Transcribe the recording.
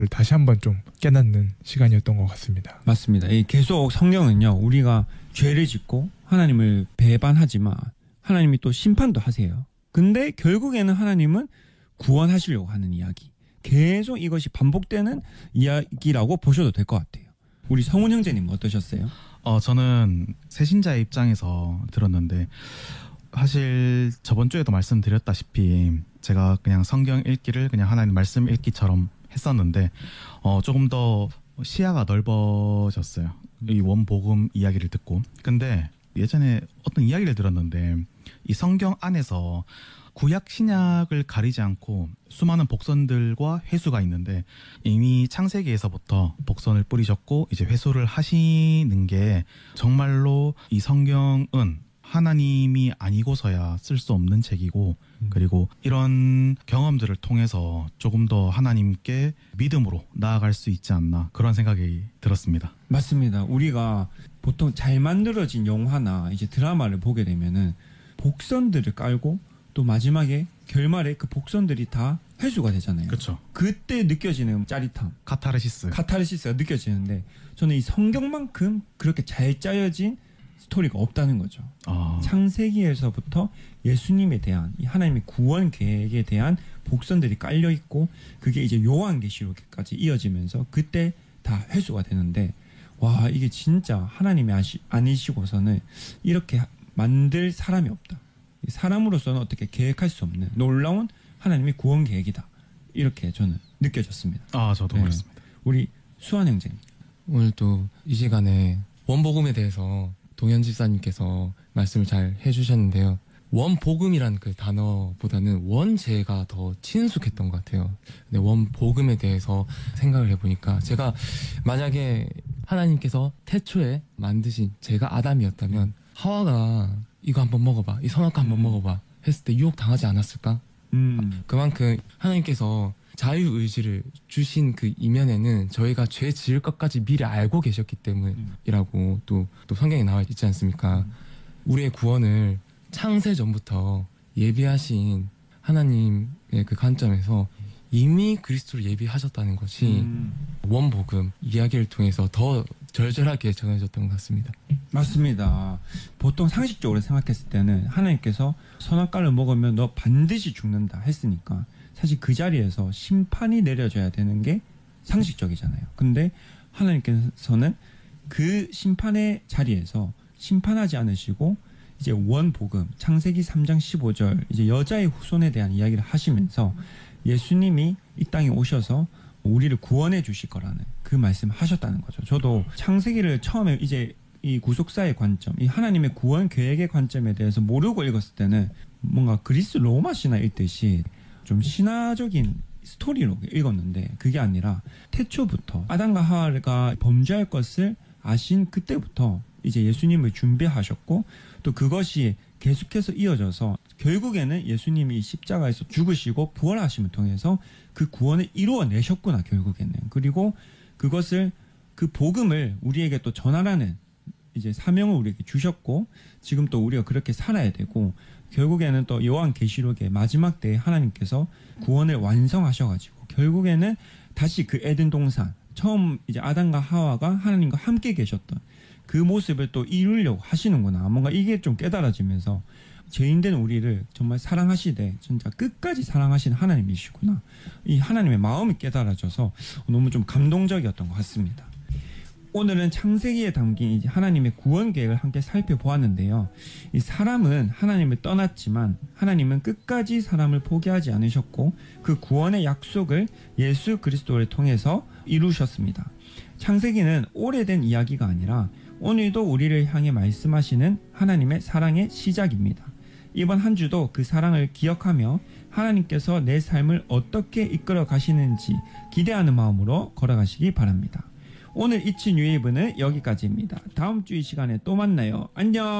다시 한번 좀 깨닫는 시간이었던 것 같습니다. 맞습니다. 계속 성경은요, 우리가 죄를 짓고 하나님을 배반하지만 하나님이 또 심판도 하세요. 근데 결국에는 하나님은 구원하시려고 하는 이야기. 계속 이것이 반복되는 이야기라고 보셔도 될 것 같아요. 우리 성훈 형제님 어떠셨어요? 저는 새신자의 입장에서 들었는데, 사실 저번 주에도 말씀드렸다시피 제가 그냥 성경 읽기를 그냥 하나님 말씀 읽기처럼 했었는데 조금 더 시야가 넓어졌어요. 이 원복음 이야기를 듣고. 근데 예전에 어떤 이야기를 들었는데, 이 성경 안에서 구약 신약을 가리지 않고 수많은 복선들과 회수가 있는데, 이미 창세기에서부터 복선을 뿌리셨고 이제 회수를 하시는 게 정말로 이 성경은 하나님이 아니고서야 쓸 수 없는 책이고, 그리고 이런 경험들을 통해서 조금 더 하나님께 믿음으로 나아갈 수 있지 않나, 그런 생각이 들었습니다. 맞습니다. 우리가 보통 잘 만들어진 영화나 이제 드라마를 보게 되면은 복선들을 깔고 또 마지막에 결말에 그 복선들이 다 회수가 되잖아요. 그렇죠. 그때 느껴지는 짜릿함, 카타르시스가 느껴지는데, 저는 이 성경만큼 그렇게 잘 짜여진 스토리가 없다는 거죠. 창세기에서부터 예수님에 대한, 이 하나님의 구원 계획에 대한 복선들이 깔려 있고, 그게 이제 요한계시록까지 이어지면서 그때 다 회수가 되는데, 와, 이게 진짜 하나님이 아니시고서는 이렇게 만들 사람이 없다. 사람으로서는 어떻게 계획할 수 없는 놀라운 하나님의 구원 계획이다. 이렇게 저는 느껴졌습니다. 저도 그렇습니다. 우리 수환 형제님. 오늘 또 이 시간에 원복음에 대해서 동현 집사님께서 말씀을 잘 해주셨는데요. 원복음이란 그 단어보다는 원죄가 더 친숙했던 것 같아요. 근데 원복음에 대해서 생각을 해보니까, 제가 만약에 하나님께서 태초에 만드신 제가 아담이었다면 하와가 이거 한번 먹어봐, 이 선악과 한번 먹어봐 했을 때 유혹 당하지 않았을까? 그만큼 하나님께서 자유의지를 주신 그 이면에는 저희가 죄 지을 것까지 미리 알고 계셨기 때문이라고 또 성경에 나와 있지 않습니까? 우리의 구원을 창세 전부터 예비하신 하나님의 그 관점에서 이미 그리스도를 예비하셨다는 것이 원복음 이야기를 통해서 더 절절하게 전해졌던 것 같습니다. 맞습니다. 보통 상식적으로 생각했을 때는 하나님께서 선악과를 먹으면 너 반드시 죽는다 했으니까 사실 그 자리에서 심판이 내려져야 되는 게 상식적이잖아요. 근데 하나님께서는 그 심판의 자리에서 심판하지 않으시고 이제 원복음, 창세기 3장 15절 이제 여자의 후손에 대한 이야기를 하시면서 예수님이 이 땅에 오셔서 우리를 구원해 주실 거라는 그 말씀을 하셨다는 거죠. 저도 창세기를 처음에 이제 이 구속사의 관점, 이 하나님의 구원 계획의 관점에 대해서 모르고 읽었을 때는 뭔가 그리스 로마 신화 읽듯이 좀 신화적인 스토리로 읽었는데, 그게 아니라 태초부터 아담과 하와가 범죄할 것을 아신 그때부터 이제 예수님을 준비하셨고, 또 그것이 계속해서 이어져서 결국에는 예수님이 십자가에서 죽으시고 부활하심을 통해서 그 구원을 이루어내셨구나, 결국에는. 그리고 그것을, 그 복음을 우리에게 또 전하라는 이제 사명을 우리에게 주셨고, 지금 또 우리가 그렇게 살아야 되고, 결국에는 또 요한계시록의 마지막 때에 하나님께서 구원을 완성하셔가지고 결국에는 다시 그 에덴 동산, 처음 이제 아담과 하와가 하나님과 함께 계셨던 그 모습을 또 이루려고 하시는구나. 뭔가 이게 좀 깨달아지면서 죄인된 우리를 정말 사랑하시되 진짜 끝까지 사랑하시는 하나님이시구나. 이 하나님의 마음이 깨달아져서 너무 좀 감동적이었던 것 같습니다. 오늘은 창세기에 담긴 이제 하나님의 구원 계획을 함께 살펴보았는데요. 이 사람은 하나님을 떠났지만 하나님은 끝까지 사람을 포기하지 않으셨고 그 구원의 약속을 예수 그리스도를 통해서 이루셨습니다. 창세기는 오래된 이야기가 아니라 오늘도 우리를 향해 말씀하시는 하나님의 사랑의 시작입니다. 이번 한 주도 그 사랑을 기억하며 하나님께서 내 삶을 어떻게 이끌어 가시는지 기대하는 마음으로 걸어가시기 바랍니다. 오늘 이치 뉴웨이브는 여기까지입니다. 다음 주 이 시간에 또 만나요. 안녕.